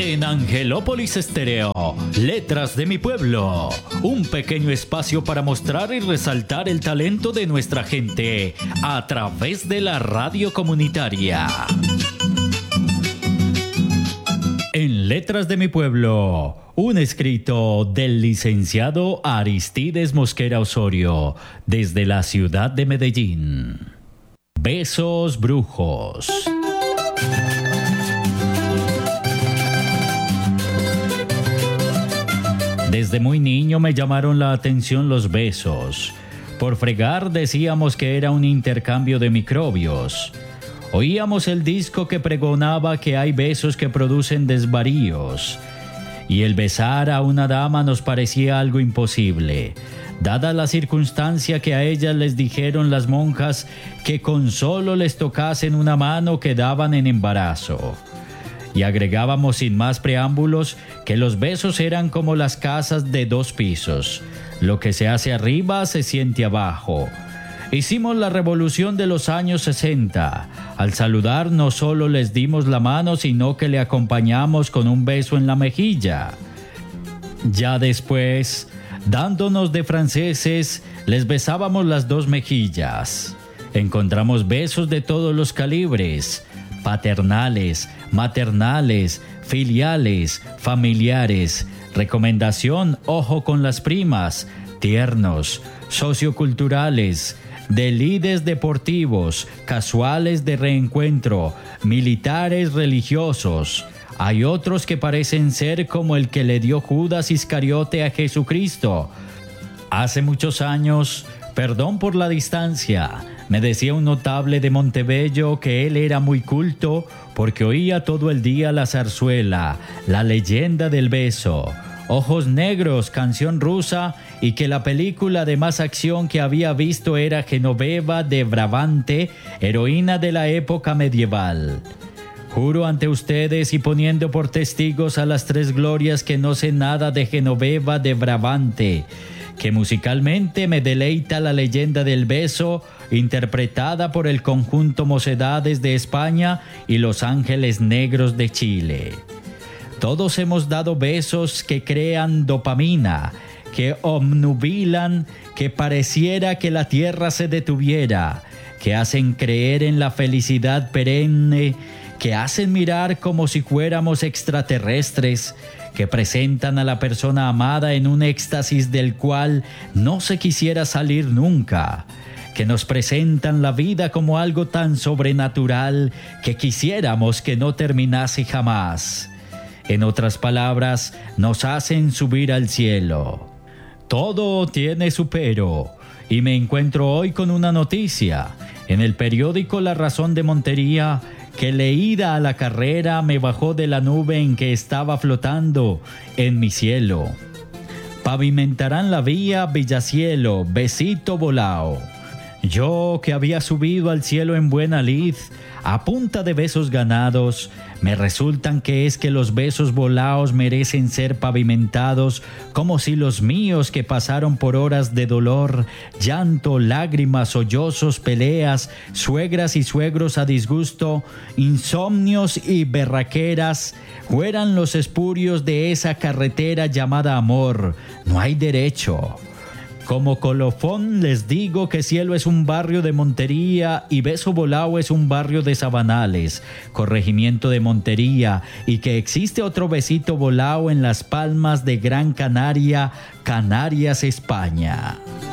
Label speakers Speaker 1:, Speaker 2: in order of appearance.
Speaker 1: En Angelópolis Estéreo, Letras de mi Pueblo, un pequeño espacio para mostrar y resaltar el talento de nuestra gente a través de la radio comunitaria. En Letras de mi Pueblo, un escrito del licenciado Aristides Mosquera Osorio, desde la ciudad de Medellín. Besos brujos. Desde muy niño me llamaron la atención los besos. Por fregar decíamos que era un intercambio de microbios. Oíamos el disco que pregonaba que hay besos que producen desvaríos. Y el besar a una dama nos parecía algo imposible, dada la circunstancia que a ellas les dijeron las monjas que con solo les tocasen una mano quedaban en embarazo. Y agregábamos sin más preámbulos que los besos eran como las casas de 2 pisos. Lo que se hace arriba se siente abajo. Hicimos la revolución de los años 60. Al saludar no solo les dimos la mano, sino que le acompañamos con un beso en la mejilla. Ya después, dándonos de franceses, les besábamos las 2 mejillas. Encontramos besos de todos los calibres: paternales, maternales, filiales, familiares. Recomendación: ojo con las primas. Tiernos, socioculturales, de lides deportivos, casuales de reencuentro, militares religiosos. Hay otros que parecen ser como el que le dio Judas Iscariote a Jesucristo. Hace muchos años, perdón por la distancia, me decía un notable de Montebello que él era muy culto porque oía todo el día la zarzuela, la leyenda del beso, Ojos Negros, canción rusa, y que la película de más acción que había visto era Genoveva de Brabante, heroína de la época medieval. Juro ante ustedes y poniendo por testigos a las 3 glorias que no sé nada de Genoveva de Brabante, que musicalmente me deleita la leyenda del beso, interpretada por el conjunto Mocedades de España y Los Ángeles Negros de Chile. Todos hemos dado besos que crean dopamina, que obnubilan, que pareciera que la tierra se detuviera, que hacen creer en la felicidad perenne, que hacen mirar como si fuéramos extraterrestres, que presentan a la persona amada en un éxtasis del cual no se quisiera salir nunca, que nos presentan la vida como algo tan sobrenatural que quisiéramos que no terminase jamás. En otras palabras, nos hacen subir al cielo. Todo tiene su pero, y me encuentro hoy con una noticia. En el periódico La Razón de Montería, que leída a la carrera me bajó de la nube en que estaba flotando en mi cielo. Pavimentarán la vía Villacielo, Besito Volao. Yo que había subido al cielo en buena lid, a punta de besos ganados, me resultan que es que los besos volaos merecen ser pavimentados como si los míos que pasaron por horas de dolor, llanto, lágrimas, sollozos, peleas, suegras y suegros a disgusto, insomnios y berraqueras, fueran los espurios de esa carretera llamada amor. No hay derecho. Como colofón les digo que Cielo es un barrio de Montería y Beso Volao es un barrio de Sabanales, corregimiento de Montería, y que existe otro Besito Volao en Las Palmas de Gran Canaria, Canarias, España.